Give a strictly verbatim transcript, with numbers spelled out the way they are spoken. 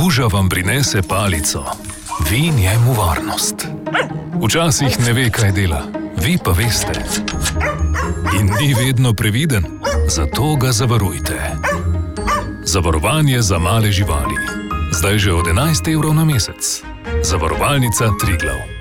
kuža vam prinese palico, vi njemu varnost. Včasih ne ve, kaj dela, vi pa veste. In ni vedno previden, zato ga zavarujte. Zavarovanje za male živali. Zdaj že od enajst evrov na mesec. Zavarovalnica Triglav.